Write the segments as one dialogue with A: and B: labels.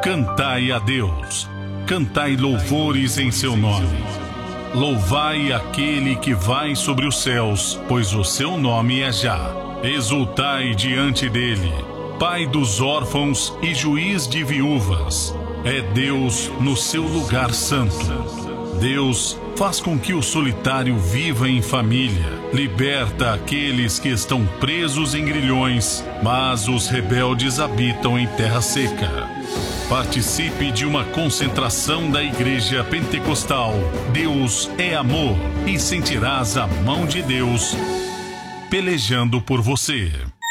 A: Cantai a Deus, cantai louvores em seu nome. Louvai aquele que vai sobre os céus, pois o seu nome é Já. Exultai diante dele, Pai dos órfãos e juiz de viúvas. É Deus no seu lugar santo. Deus faz com que o solitário viva em família, liberta aqueles que estão presos em grilhões, mas os rebeldes habitam em terra seca. Participe de uma concentração da Igreja Pentecostal Deus é Amor e sentirás a mão de Deus pelejando por você.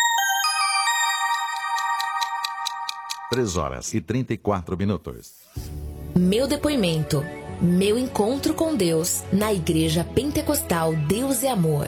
B: 3h34.
C: Meu depoimento. Meu encontro com Deus na Igreja Pentecostal Deus é Amor.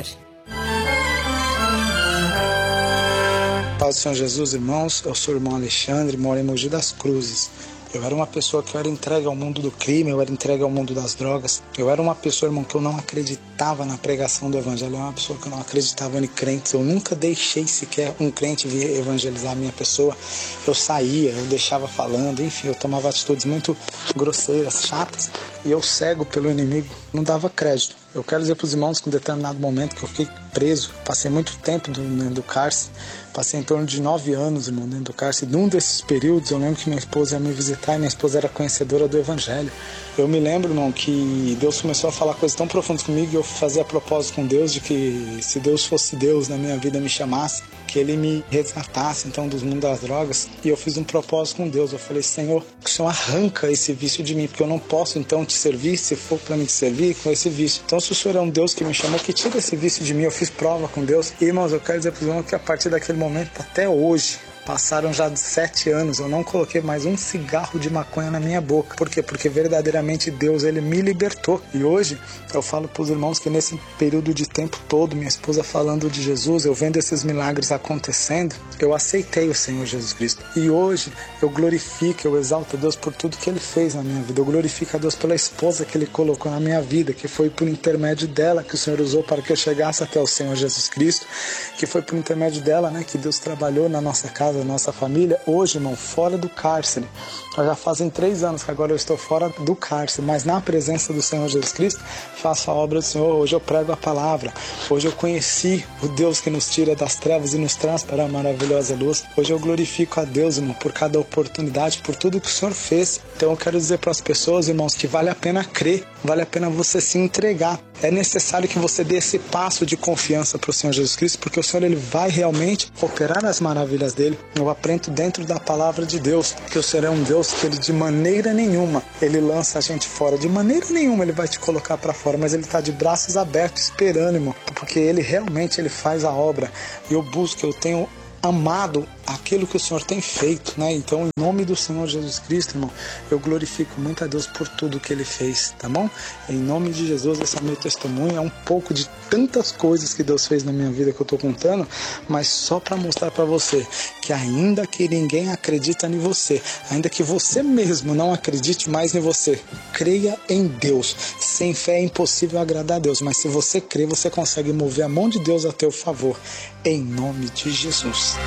D: Paz do Senhor Jesus, irmãos. Eu sou o irmão Alexandre, moro em Mogi das Cruzes. Eu era uma pessoa que eu era entregue ao mundo do crime, eu era entregue ao mundo das drogas. Eu era uma pessoa, irmão, que eu não acreditava na pregação do evangelho. Eu era uma pessoa que eu não acreditava em crentes. Eu nunca deixei sequer um crente vir evangelizar a minha pessoa. Eu saía, eu deixava falando, enfim, eu tomava atitudes muito grosseiras, chatas. E eu, cego pelo inimigo, não dava crédito. Eu quero dizer para os irmãos que em determinado momento que eu fiquei preso, passei muito tempo dentro do cárcere, passei em torno de 9 anos, irmão, dentro do cárcere. Num desses períodos, eu lembro que minha esposa ia me visitar e minha esposa era conhecedora do evangelho. Eu me lembro, irmão, que Deus começou a falar coisas tão profundas comigo e eu fazia propósito com Deus de que se Deus fosse Deus na minha vida, me chamasse, que Ele me resgatasse, então, dos mundos das drogas. E eu fiz um propósito com Deus. Eu falei, Senhor, que o Senhor arranca esse vício de mim, porque eu não posso, então, te servir, se for para me te servir, com esse vício. Então, se o Senhor é um Deus que me chamou, que tira esse vício de mim. Eu fiz prova com Deus. E, irmãos, eu quero dizer para os irmãos que a partir daquele momento até hoje, passaram já 7 anos, eu não coloquei mais um cigarro de maconha na minha boca. Por quê? Porque verdadeiramente Deus, Ele me libertou. E hoje eu falo para os irmãos que nesse período de tempo todo, minha esposa falando de Jesus, eu vendo esses milagres acontecendo, eu aceitei o Senhor Jesus Cristo. E hoje eu glorifico, eu exalto a Deus por tudo que Ele fez na minha vida. Eu glorifico a Deus pela esposa que Ele colocou na minha vida, que foi por intermédio dela que o Senhor usou para que eu chegasse até o Senhor Jesus Cristo, que foi por intermédio dela, né, que Deus trabalhou na nossa casa, nossa família. Hoje, irmão, fora do cárcere, já fazem 3 anos que agora eu estou fora do cárcere, mas na presença do Senhor Jesus Cristo, faço a obra do Senhor. Hoje eu prego a palavra, hoje eu conheci o Deus que nos tira das trevas e nos traz para a maravilhosa luz. Hoje eu glorifico a Deus, irmão, por cada oportunidade, por tudo que o Senhor fez. Então eu quero dizer para as pessoas, irmãos, que vale a pena crer, vale a pena você se entregar. É necessário que você dê esse passo de confiança para o Senhor Jesus Cristo, porque o Senhor, Ele vai realmente operar as maravilhas dele. Eu aprendo dentro da palavra de Deus que o Senhor é um Deus que Ele de maneira nenhuma, Ele lança a gente fora. De maneira nenhuma Ele vai te colocar para fora, mas Ele está de braços abertos esperando, irmão, porque Ele realmente Ele faz a obra. E eu busco, eu tenho amado aquilo que o Senhor tem feito, né? Então, em nome do Senhor Jesus Cristo, irmão, eu glorifico muito a Deus por tudo que Ele fez, tá bom? Em nome de Jesus, esse é o meu testemunho, é um pouco de tantas coisas que Deus fez na minha vida que eu tô contando, mas só para mostrar para você que ainda que ninguém acredita em você, ainda que você mesmo não acredite mais em você, creia em Deus. Sem fé é impossível agradar a Deus, mas se você crê, você consegue mover a mão de Deus a teu favor, em nome de Jesus.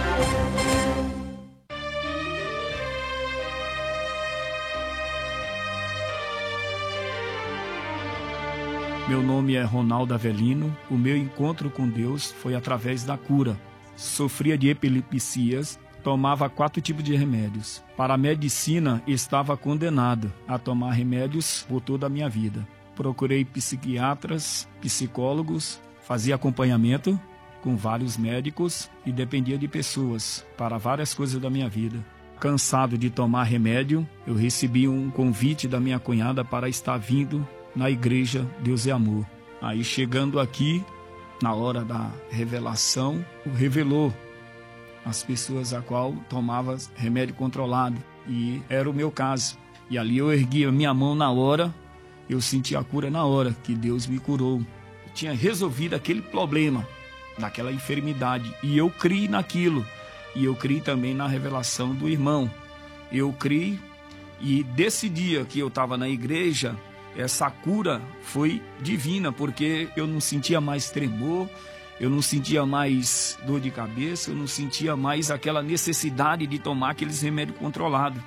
E: Meu nome é Ronaldo Avelino. O meu encontro com Deus foi através da cura. Sofria de epilepsias, tomava 4 tipos de remédios. Para a medicina, estava condenado a tomar remédios por toda a minha vida. Procurei psiquiatras, psicólogos, fazia acompanhamento com vários médicos e dependia de pessoas para várias coisas da minha vida. Cansado de tomar remédio, eu recebi um convite da minha cunhada para estar vindo na igreja Deus é Amor. Aí chegando aqui, na hora da revelação, revelou as pessoas a qual tomava remédio controlado. E era o meu caso. E ali eu ergui a minha mão na hora, eu senti a cura na hora, que Deus me curou. Eu tinha resolvido aquele problema, naquela enfermidade. E eu criei naquilo. E eu criei também na revelação do irmão. Eu criei, e desse dia que eu estava na igreja, essa cura foi divina, porque eu não sentia mais tremor, eu não sentia mais dor de cabeça, eu não sentia mais aquela necessidade de tomar aqueles remédios controlados.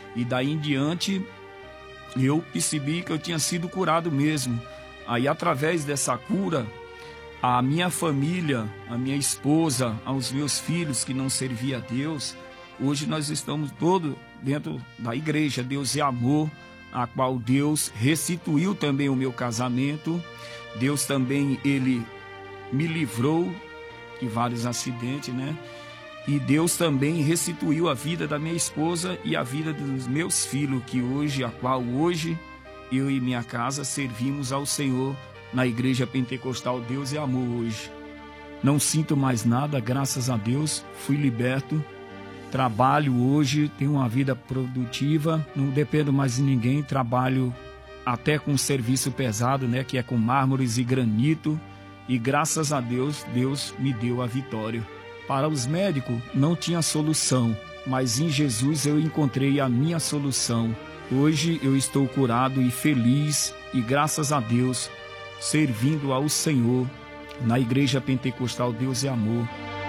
E: E daí em diante, eu percebi que eu tinha sido curado mesmo. Aí, através dessa cura, a minha família, a minha esposa, aos meus filhos que não serviam a Deus, hoje nós estamos todos dentro da igreja Deus é Amor, a qual Deus restituiu também o meu casamento. Deus também, Ele me livrou de vários acidentes, né? E Deus também restituiu a vida da minha esposa e a vida dos meus filhos, a qual hoje eu e minha casa servimos ao Senhor na Igreja Pentecostal Deus é Amor hoje. Não sinto mais nada, graças a Deus, fui liberto. Trabalho hoje, tenho uma vida produtiva, não dependo mais de ninguém, trabalho até com serviço pesado, né, que é com mármores e granito, e graças a Deus, Deus me deu a vitória. Para os médicos não tinha solução, mas em Jesus eu encontrei a minha solução. Hoje eu estou curado e feliz, e graças a Deus, servindo ao Senhor na Igreja Pentecostal Deus é Amor.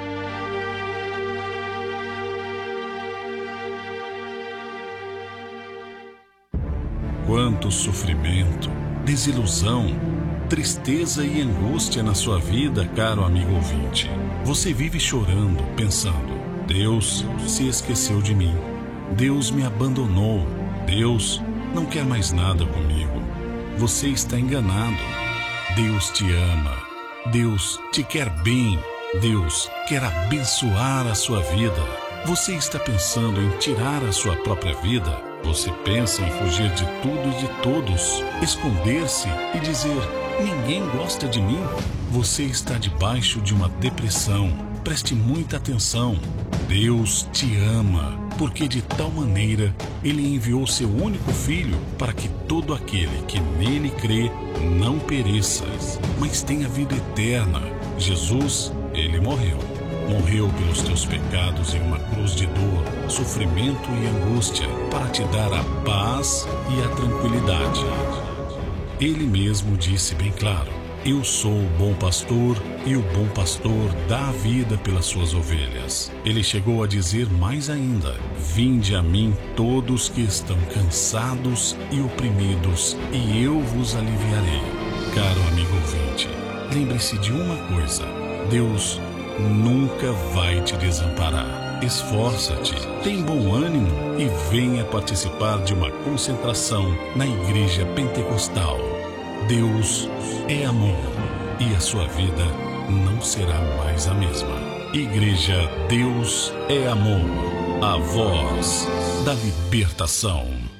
A: Quanto sofrimento, desilusão, tristeza e angústia na sua vida, caro amigo ouvinte. Você vive chorando, pensando: Deus se esqueceu de mim, Deus me abandonou, Deus não quer mais nada comigo. Você está enganado. Deus te ama, Deus te quer bem, Deus quer abençoar a sua vida. Você está pensando em tirar a sua própria vida? Você pensa em fugir de tudo e de todos, esconder-se e dizer: ninguém gosta de mim? Você está debaixo de uma depressão. Preste muita atenção. Deus te ama, porque de tal maneira Ele enviou seu único Filho para que todo aquele que nele crê não pereça, mas tenha vida eterna. Jesus, Ele morreu pelos teus pecados em uma cruz de dor, sofrimento e angústia, para te dar a paz e a tranquilidade. Ele mesmo disse bem claro: eu sou o bom pastor, e o bom pastor dá a vida pelas suas ovelhas. Ele chegou a dizer mais ainda: vinde a mim todos que estão cansados e oprimidos, e eu vos aliviarei. Caro amigo ouvinte, lembre-se de uma coisa: Deus nunca vai te desamparar. Esforça-te, tem bom ânimo e venha participar de uma concentração na Igreja Pentecostal. Deus é amor e a sua vida não será mais a mesma. Igreja Deus é Amor, a voz da libertação.